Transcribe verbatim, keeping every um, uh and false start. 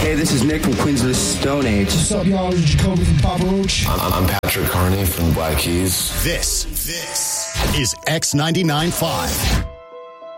Hey, this is Nick from Queens of the Stone Age. What's up, y'all? This is Jacoby from Papa Roach. I'm, I'm Patrick Carney from Black Keys. This, this is X ninety-nine point five.